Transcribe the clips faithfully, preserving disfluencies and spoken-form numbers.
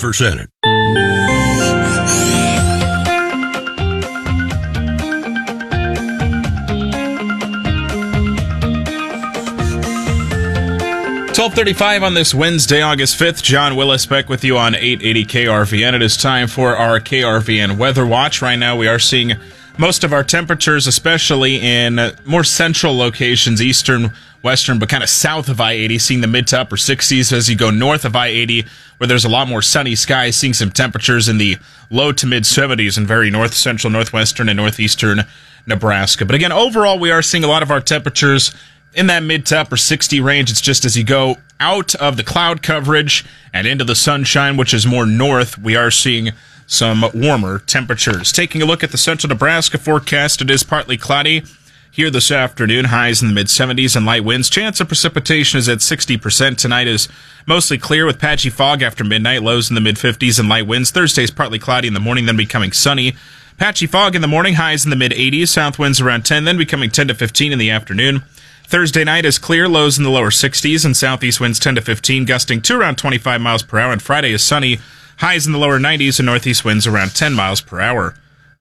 for Senate. twelve thirty-five on this Wednesday, August fifth. John Willis back with you on eight eighty K R V N. It is time for our K R V N Weather Watch. Right now we are seeing most of our temperatures, especially in more central locations, eastern, western, but kind of south of I eighty, seeing the mid to upper sixties. As you go north of I eighty, where there's a lot more sunny skies, seeing some temperatures in the low to mid seventies in very north, central, northwestern, and northeastern Nebraska. But again, overall, we are seeing a lot of our temperatures in that mid to upper sixty range. It's just as you go out of the cloud coverage and into the sunshine, which is more north, we are seeing some warmer temperatures. Taking a look at the central Nebraska forecast, it is partly cloudy here this afternoon, highs in the mid seventies and light winds. Chance of precipitation is at sixty percent. Tonight is mostly clear with patchy fog after midnight, lows in the mid fifties and light winds. Thursday is partly cloudy in the morning, then becoming sunny. Patchy fog in the morning, highs in the mid eighties, south winds around ten, then becoming ten to fifteen in the afternoon. Thursday night is clear, lows in the lower sixties, and southeast winds ten to fifteen, gusting to around twenty-five miles per hour. And Friday is sunny, highs in the lower nineties, and northeast winds around ten miles per hour.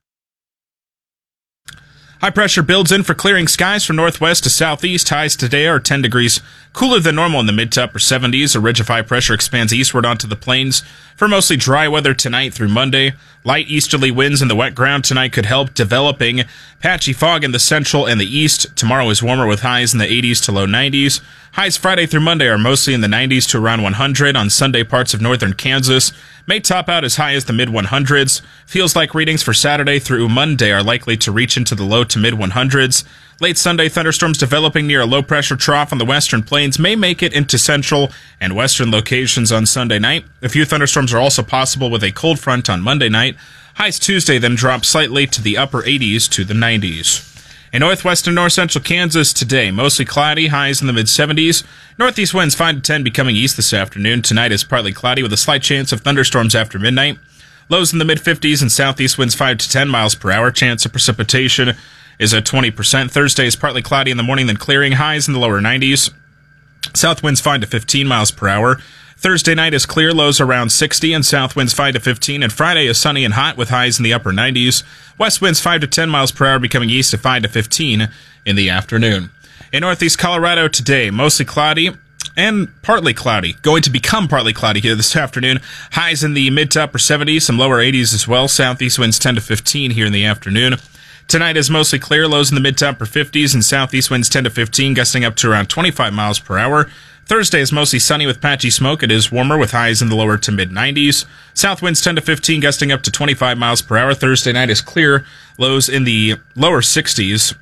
High pressure builds in for clearing skies from northwest to southeast. Highs today are ten degrees cooler than normal in the mid to upper seventies. A ridge of high pressure expands eastward onto the plains for mostly dry weather tonight through Monday. Light easterly winds in the wet ground tonight could help developing patchy fog in the central and the east. Tomorrow is warmer with highs in the eighties to low nineties. Highs Friday through Monday are mostly in the nineties to around one hundred. On Sunday, parts of northern Kansas may top out as high as the mid one hundreds. Feels like readings for Saturday through Monday are likely to reach into the low to mid one hundreds. Late Sunday, thunderstorms developing near a low-pressure trough on the western plains may make it into central and western locations on Sunday night. A few thunderstorms are also possible with a cold front on Monday night. Highs Tuesday then drop slightly to the upper eighties to the nineties. In northwest and north central Kansas today, mostly cloudy, highs in the mid seventies. Northeast winds five to ten becoming east this afternoon. Tonight is partly cloudy with a slight chance of thunderstorms after midnight. Lows in the mid fifties and southeast winds five to ten miles per hour. Chance of precipitation is at twenty percent. Thursday is partly cloudy in the morning, then clearing, highs in the lower nineties. South winds five to fifteen miles per hour. Thursday night is clear, lows around sixty, and south winds five to fifteen. And Friday is sunny and hot with highs in the upper nineties. West winds five to ten miles per hour, becoming east at five to fifteen in the afternoon. In northeast Colorado today, mostly cloudy and partly cloudy. Going to become partly cloudy here this afternoon. Highs in the mid to upper seventies, some lower eighties as well. Southeast winds ten to fifteen here in the afternoon. Tonight is mostly clear, lows in the mid to upper fifties, and southeast winds ten to fifteen, gusting up to around twenty-five miles per hour. Thursday is mostly sunny with patchy smoke. It is warmer with highs in the lower to mid nineties. South winds ten to fifteen, gusting up to twenty-five miles per hour. Thursday night is clear, lows in the lower sixties.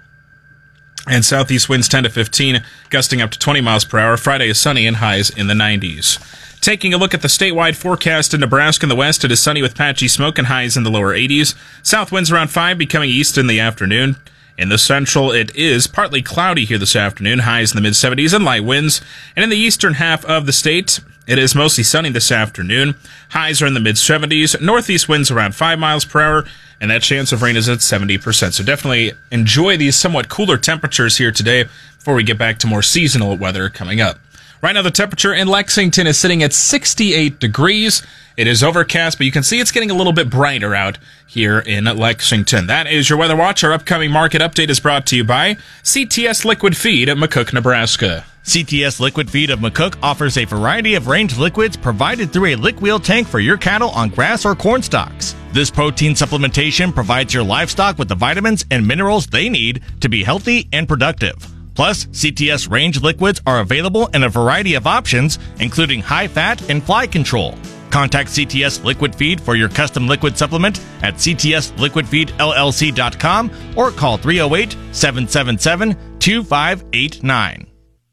And southeast winds ten to fifteen, gusting up to twenty miles per hour. Friday is sunny and highs in the nineties. Taking a look at the statewide forecast in Nebraska in the west, it is sunny with patchy smoke and highs in the lower eighties. South winds around five, becoming east in the afternoon. In the central, it is partly cloudy here this afternoon, highs in the mid seventies and light winds. And in the eastern half of the state, it is mostly sunny this afternoon. Highs are in the mid seventies, northeast winds around five miles per hour, and that chance of rain is at seventy percent. So definitely enjoy these somewhat cooler temperatures here today before we get back to more seasonal weather coming up. Right now, the temperature in Lexington is sitting at sixty-eight degrees. It is overcast, but you can see it's getting a little bit brighter out here in Lexington. That is your Weather Watch. Our upcoming market update is brought to you by C T S Liquid Feed at McCook, Nebraska. C T S Liquid Feed of McCook offers a variety of range liquids provided through a lick wheel tank for your cattle on grass or corn stalks. This protein supplementation provides your livestock with the vitamins and minerals they need to be healthy and productive. Plus, C T S range liquids are available in a variety of options, including high fat and fly control. Contact C T S Liquid Feed for your custom liquid supplement at c t s liquid feed l l c dot com or call three oh eight, seven seven seven, two five eight nine.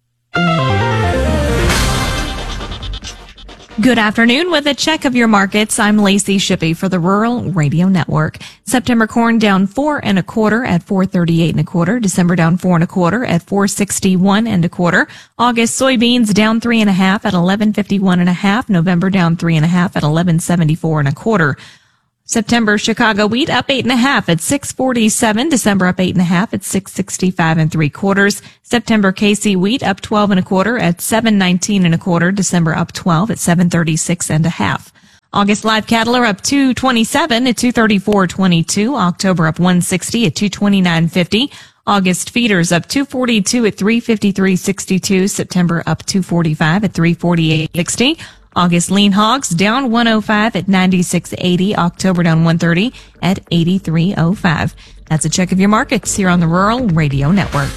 Good afternoon. With a check of your markets, I'm Lacey Shippey for the Rural Radio Network. September corn down four and a quarter at four thirty-eight and a quarter. December down four and a quarter at four sixty-one and a quarter. August soybeans down three and a half at eleven fifty-one and a half. November down three and a half at eleven seventy-four and a quarter. September Chicago wheat up eight and a half at six forty-seven. December up eight and a half at six sixty-five and three quarters. September K C wheat up twelve and a quarter at seven nineteen and a quarter. December up twelve at seven thirty-six and a half. August live cattle are up two twenty-seven at two thirty-four twenty-two. October up one sixty at two twenty-nine fifty. August feeders up two forty-two at three fifty-three sixty-two. September up two forty-five at three forty-eight sixty. August lean hogs down one oh five at ninety-six eighty. October down one thirty at eighty-three oh five. That's a check of your markets here on the Rural Radio Network.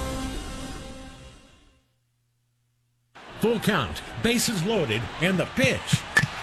Full count, bases loaded, and the pitch.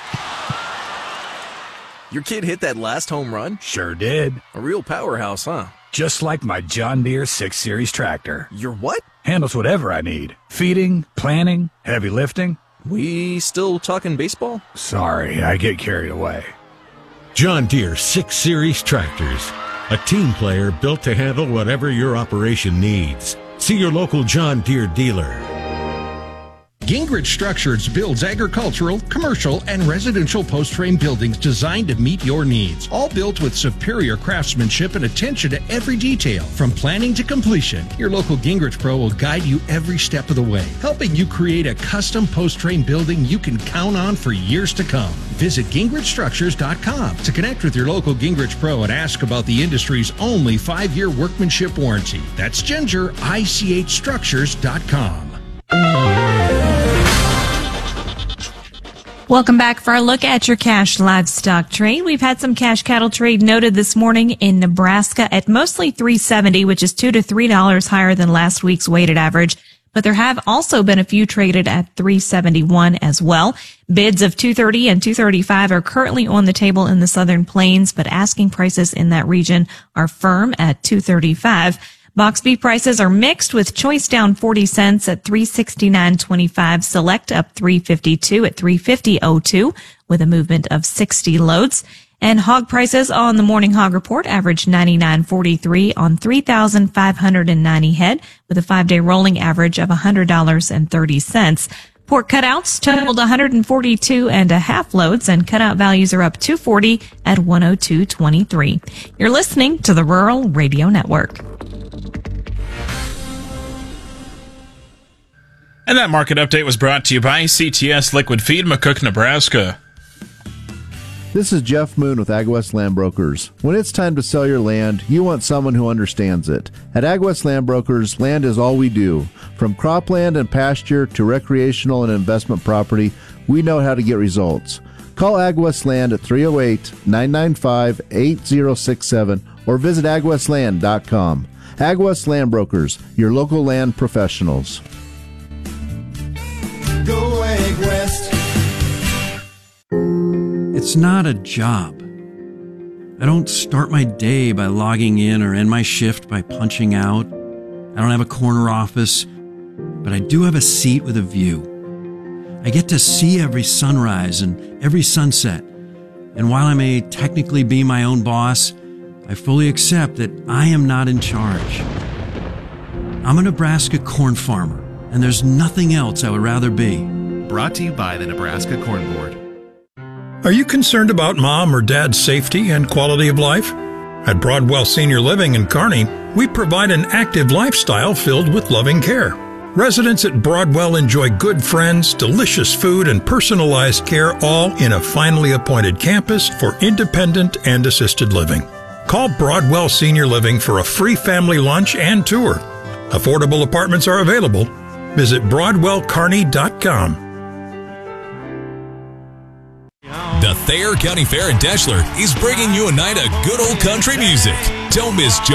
Your kid hit that last home run? Sure did. A real powerhouse, huh? Just like my John Deere six series tractor. Your what? Handles whatever I need. Feeding, planting, heavy lifting. We still talking baseball? Sorry, I get carried away. John Deere six series tractors. A team player built to handle whatever your operation needs. See your local John Deere dealer. Gingrich Structures builds agricultural, commercial, and residential post-frame buildings designed to meet your needs. All built with superior craftsmanship and attention to every detail. From planning to completion, your local Gingrich Pro will guide you every step of the way, helping you create a custom post-frame building you can count on for years to come. Visit Gingrich Structures dot com to connect with your local Gingrich Pro and ask about the industry's only five-year workmanship warranty. That's Ginger, I C H Structures dot com. Welcome back for a look at your cash livestock trade. We've had some cash cattle trade noted this morning in Nebraska at mostly three seventy, which is two to three dollars higher than last week's weighted average. But there have also been a few traded at three seventy-one as well. Bids of two thirty and two thirty-five are currently on the table in the Southern Plains, but asking prices in that region are firm at two thirty-five. Box beef prices are mixed, with choice down forty cents at three sixty-nine twenty-five, select up three fifty-two at three fifty oh two, with a movement of sixty loads. And hog prices on the Morning Hog Report averaged ninety-nine forty-three on three thousand five hundred ninety head, with a five-day rolling average of one hundred dollars and thirty cents. Pork cutouts totaled one hundred forty-two and a half loads, and cutout values are up two forty at one oh two twenty-three. You're listening to the Rural Radio Network. And that market update was brought to you by C T S Liquid Feed, McCook, Nebraska. This is Jeff Moon with AgWest Land Brokers. When it's time to sell your land, you want someone who understands it. At AgWest Land Brokers, land is all we do. From cropland and pasture to recreational and investment property, we know how to get results. Call AgWest Land at three oh eight, nine nine five, eight oh six seven or visit ag west land dot com. AgWest Land Brokers, your local land professionals. Go Ag West. It's not a job. I don't start my day by logging in or end my shift by punching out. I don't have a corner office, but I do have a seat with a view. I get to see every sunrise and every sunset. And while I may technically be my own boss, I fully accept that I am not in charge. I'm a Nebraska corn farmer, and there's nothing else I would rather be. Brought to you by the Nebraska Corn Board. Are you concerned about mom or dad's safety and quality of life? At Broadwell Senior Living in Kearney, we provide an active lifestyle filled with loving care. Residents at Broadwell enjoy good friends, delicious food, and personalized care, all in a finely appointed campus for independent and assisted living. Call Broadwell Senior Living for a free family lunch and tour. Affordable apartments are available. Visit broadwell kearney dot com. The Thayer County Fair in Deshler is bringing you a night of good old country music. Don't miss Joe